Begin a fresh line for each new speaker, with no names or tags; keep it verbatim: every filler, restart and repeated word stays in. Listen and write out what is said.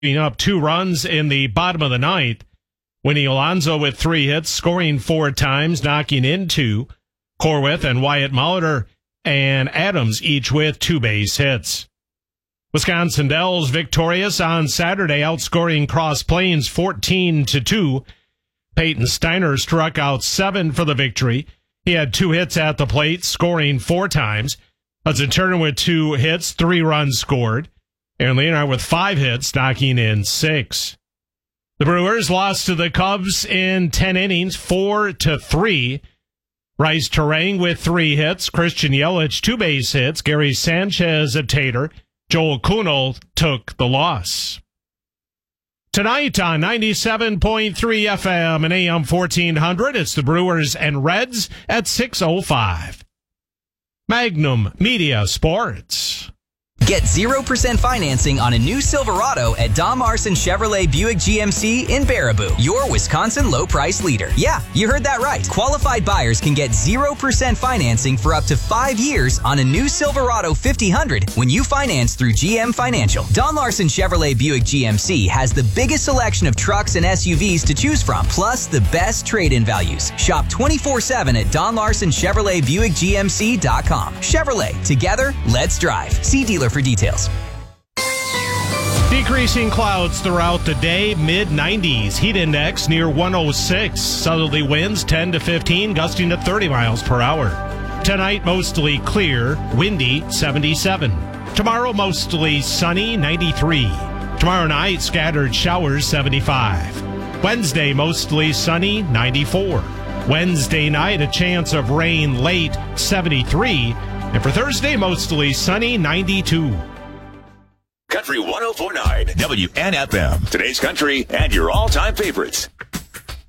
up two runs in the bottom of the ninth. Winnie Alonso with three hits, scoring four times, knocking in two. Corwith and Wyatt Molitor and Adams each with two base hits. Wisconsin Dells victorious on Saturday, outscoring Cross Plains fourteen to two. Peyton Steiner struck out seven for the victory. He had two hits at the plate, scoring four times. Hudson Turner with two hits, three runs scored. Aaron Leonard with five hits, knocking in six. The Brewers lost to the Cubs in ten innings, four to three. Rice Terang with three hits, Christian Yelich two base hits, Gary Sanchez a tater. Joel Kuhnel took the loss. Tonight on ninety-seven point three F M and A M fourteen hundred, it's the Brewers and Reds at six oh five. Magnum Media Sports.
Get zero percent financing on a new Silverado at Don Larson Chevrolet Buick G M C in Baraboo, your Wisconsin low price leader. Yeah, you heard that right. Qualified buyers can get zero percent financing for up to five years on a new Silverado fifty hundred when you finance through G M Financial. Don Larson Chevrolet Buick G M C has the biggest selection of trucks and S U Vs to choose from, plus the best trade-in values. Shop twenty-four seven at Don Larson Chevrolet Buick G M C dot com. Chevrolet, together, let's drive. See dealer for details.
Decreasing clouds throughout the day, mid nineties. Heat index near one oh six. Southerly winds ten to fifteen, gusting to thirty miles per hour. Tonight, mostly clear, windy, seventy-seven. Tomorrow, mostly sunny, ninety-three. Tomorrow night, scattered showers, seventy-five. Wednesday, mostly sunny, ninety-four. Wednesday night, a chance of rain late, seventy-three. And for Thursday, mostly sunny, ninety-two.
Country one oh four point nine W N F M. Today's country and your all-time favorites.